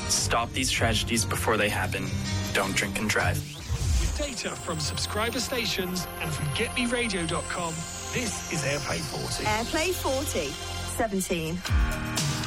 Stop these tragedies before they happen. Don't drink and drive. With data from subscriber stations and from getmeradio.com, this is Airplay 40. Airplay 40. 17.